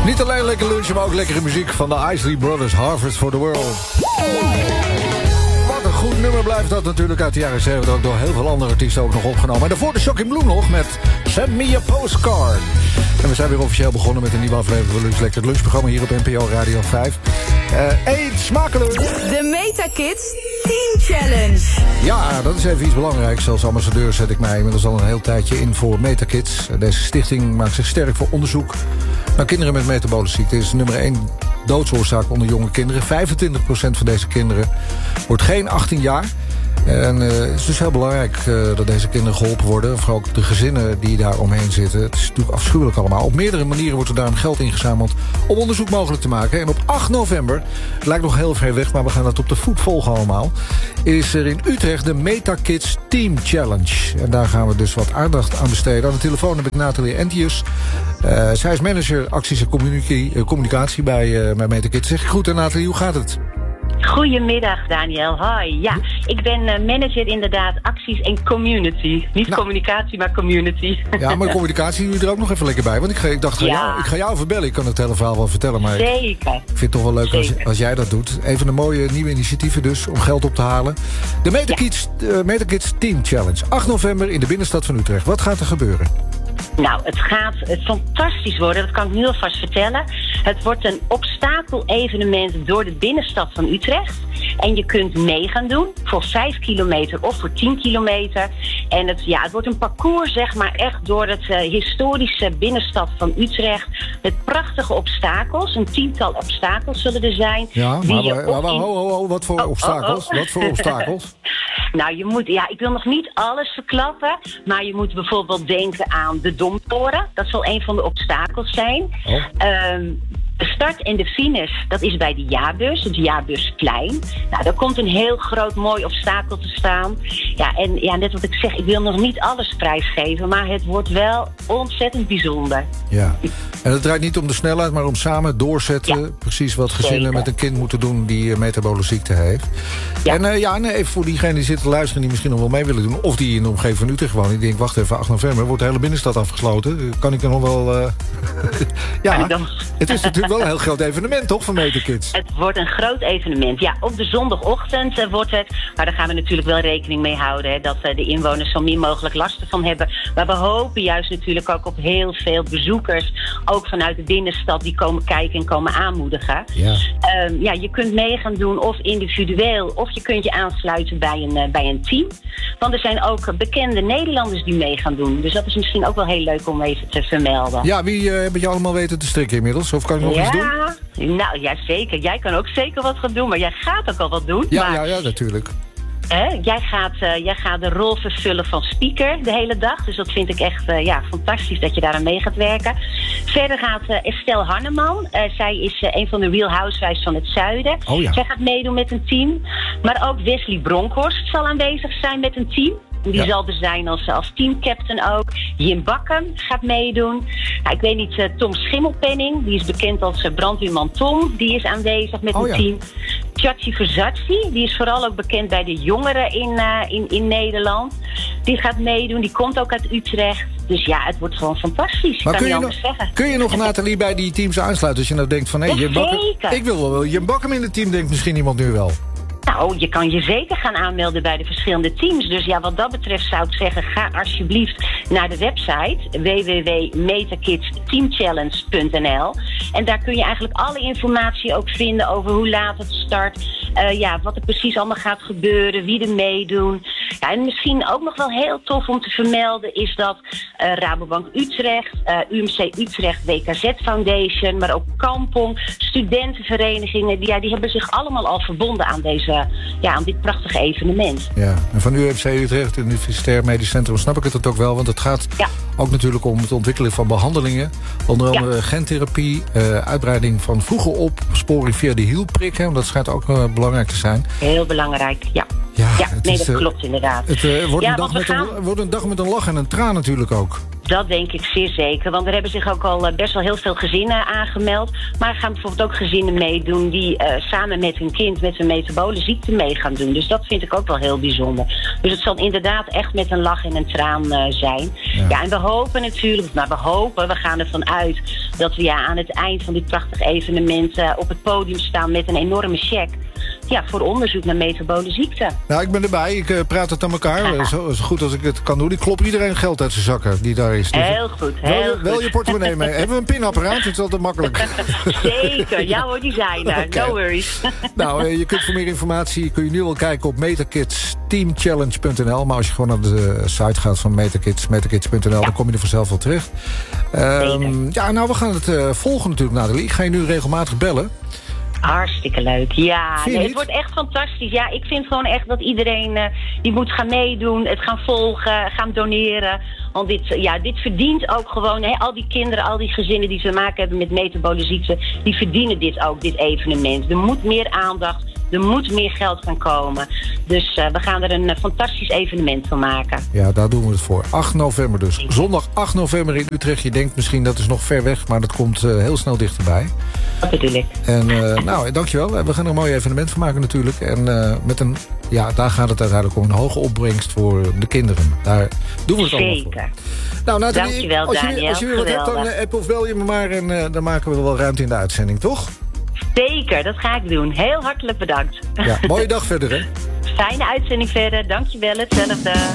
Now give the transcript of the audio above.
Niet alleen lekker lunchen, maar ook lekkere muziek van de Isley Brothers, Harvest for the World. Wat een goed nummer blijft dat natuurlijk uit de jaren 70, ook door heel veel andere artiesten ook nog opgenomen. En daarvoor de Shocking Blue nog met Send Me a Postcard. En we zijn weer officieel begonnen met een nieuwe aflevering van Lunch Lekker, het lunchprogramma hier op NPO Radio 5. Eet smakelijk! De Metakids Team Challenge. Ja, dat is even iets belangrijks. Als ambassadeur zet ik mij inmiddels al een heel tijdje in voor Metakids. Deze stichting maakt zich sterk voor onderzoek naar kinderen met metabole ziekte. Is nummer 1 doodsoorzaak onder jonge kinderen. 25% van deze kinderen wordt geen 18 jaar. En het is dus heel belangrijk dat deze kinderen geholpen worden. Vooral ook de gezinnen die daar omheen zitten. Het is natuurlijk afschuwelijk allemaal. Op meerdere manieren wordt er daarom geld ingezameld om onderzoek mogelijk te maken. En op 8 november, het lijkt nog heel ver weg, maar we gaan het op de voet volgen allemaal, is er in Utrecht de Metakids Team Challenge. En daar gaan we dus wat aandacht aan besteden. Aan de telefoon heb ik Nathalie Entius. Zij is manager acties en communicatie bij Metakids. Zeg ik goed, en Nathalie, hoe gaat het? Goedemiddag, Daniel. Hoi. Ja, ik ben manager inderdaad acties en community. Niet communicatie, maar community. Ja, maar communicatie doe je er ook nog even lekker bij. Want ik dacht, ik ga jou even bellen. Ik kan het hele verhaal wel vertellen. Maar zeker. Ik vind het toch wel leuk als jij dat doet. Een van de mooie nieuwe initiatieven dus om geld op te halen. De Metakids Team Challenge. 8 november in de binnenstad van Utrecht. Wat gaat er gebeuren? Nou, het gaat fantastisch worden, dat kan ik nu alvast vertellen. Het wordt een obstakel-evenement door de binnenstad van Utrecht. En je kunt mee gaan doen voor 5 kilometer of voor 10 kilometer. En het wordt een parcours, zeg maar, echt door het historische binnenstad van Utrecht. Met prachtige obstakels. Een 10-tal obstakels zullen er zijn. Ja, maar wat voor obstakels? Wat voor obstakels? Nou, ik wil nog niet alles verklappen. Maar je moet bijvoorbeeld denken aan de Domtoren. Dat zal een van de obstakels zijn. De start en de finish, dat is bij de jaarbeurs, het jaarbeursplein. Nou, daar komt een heel groot mooi obstakel te staan. Ja, en ja, net wat ik zeg, ik wil nog niet alles prijsgeven, maar het wordt wel ontzettend bijzender. Ja, en het draait niet om de snelheid, maar om samen doorzetten. Ja, precies wat gezinnen met een kind moeten doen die metabole ziekte heeft. Ja. En even voor diegenen die zitten te luisteren, die misschien nog wel mee willen doen, of die in de omgeving van Utrecht wonen, die denken, wacht even, 8 november wordt de hele binnenstad afgesloten. Kan ik er nog wel... Ja, het is natuurlijk wel een heel groot evenement, toch, van Metakids? Het wordt een groot evenement. Ja, op de zondagochtend wordt het. Maar daar gaan we natuurlijk wel rekening mee houden, hè, dat de inwoners zo min mogelijk last ervan hebben. Maar we hopen juist natuurlijk ook op heel veel bezoekers, ook vanuit de binnenstad, die komen kijken en komen aanmoedigen. Ja. Je kunt mee gaan doen, of individueel, of je kunt je aansluiten bij een team. Want er zijn ook bekende Nederlanders die mee gaan doen. Dus dat is misschien ook wel heel leuk om even te vermelden. Ja, wie hebben je allemaal weten te strikken inmiddels? Of kan ik nog iets doen? Nou ja, zeker. Jij kan ook zeker wat gaan doen, maar jij gaat ook al wat doen. Ja, natuurlijk. Jij gaat de rol vervullen van speaker de hele dag. Dus dat vind ik echt fantastisch dat je daaraan mee gaat werken. Verder gaat Estelle Harneman. Zij is een van de Real Housewives van het Zuiden. Oh, ja. Zij gaat meedoen met een team. Maar ook Wesley Bronkhorst zal aanwezig zijn met een team. Die zal er zijn als teamcaptain ook. Jim Bakken gaat meedoen. Ik weet niet, Tom Schimmelpenning, die is bekend als brandweerman Tom. Die is aanwezig met een team. Chachi Verzatsi, die is vooral ook bekend bij de jongeren in Nederland. Die gaat meedoen, die komt ook uit Utrecht. Dus ja, het wordt gewoon fantastisch. Maar kun je nog, Nathalie, bij die teams aansluiten? Als je nou denkt van, Jim Bakken, ik wil wel Jim Bakken in het team, denkt misschien iemand nu wel. Nou, je kan je zeker gaan aanmelden bij de verschillende teams. Dus ja, wat dat betreft zou ik zeggen, ga alsjeblieft naar de website www.metakidsteamchallenge.nl. En daar kun je eigenlijk alle informatie ook vinden over hoe laat het start. Wat er precies allemaal gaat gebeuren, wie er meedoen. Ja, en misschien ook nog wel heel tof om te vermelden is dat Rabobank Utrecht, UMC Utrecht, WKZ Foundation, maar ook Kampong, studentenverenigingen, die hebben zich allemaal al verbonden aan aan dit prachtige evenement. Ja, en van UMC Utrecht, het Universitair Medisch Centrum, snap ik het ook wel, want het gaat ook natuurlijk om het ontwikkelen van behandelingen. Onder andere gentherapie, uitbreiding van vroege opsporing via de hielprikken, want dat schijnt ook belangrijk te zijn. Heel belangrijk, ja. Dat klopt inderdaad. Het wordt een dag met een lach en een traan natuurlijk ook. Dat denk ik zeer zeker, want er hebben zich ook al best wel heel veel gezinnen aangemeld. Maar er gaan bijvoorbeeld ook gezinnen meedoen die samen met hun kind met een metabole ziekte mee gaan doen. Dus dat vind ik ook wel heel bijzonder. Dus het zal inderdaad echt met een lach en een traan zijn. Ja, en we hopen natuurlijk, we gaan ervan uit dat we aan het eind van dit prachtige evenement op het podium staan met een enorme cheque. Ja, voor onderzoek naar metabole ziekte. Nou, ik ben erbij. Ik praat het aan elkaar. Zo goed als ik het kan doen. Ik klop iedereen geld uit zijn zakken die daar is. Dus heel goed, wel je portemonnee mee. Hebben we een pinapparaat? Het is altijd makkelijk. Zeker, ja hoor, die zijn er. Okay. No worries. Nou, je kunt voor meer informatie kun je nu wel kijken op metakidsteamchallenge.nl. Maar als je gewoon naar de site gaat van metakids.nl, dan kom je er vanzelf wel terecht. Ja, nou, we gaan het volgen natuurlijk, Nathalie. Ik ga je nu regelmatig bellen. Hartstikke leuk, ja. Nee, het wordt echt fantastisch. Ja, ik vind gewoon echt dat iedereen die moet gaan meedoen, het gaan volgen, gaan doneren. Want dit verdient ook gewoon, al die kinderen, al die gezinnen die te maken hebben met metabole ziekte, die verdienen dit ook, dit evenement. Er moet meer aandacht, er moet meer geld gaan komen. Dus we gaan er een fantastisch evenement van maken. Ja, daar doen we het voor. 8 november dus. Zondag 8 november in Utrecht. Je denkt misschien dat is nog ver weg, maar dat komt heel snel dichterbij. Dat bedoel ik. En nou, dankjewel. We gaan er een mooi evenement van maken natuurlijk. En daar gaat het uiteindelijk om een hoge opbrengst voor de kinderen. Daar doen we het allemaal voor. Zeker. Nou, Nathalie, dankjewel, Daniel. Als je weer wat hebt, dan app of bel je me maar. En dan maken we wel ruimte in de uitzending, toch? Zeker, dat ga ik doen. Heel hartelijk bedankt. Ja, mooie dag verder, hè? Fijne uitzending verder. Dankjewel, hetzelfde.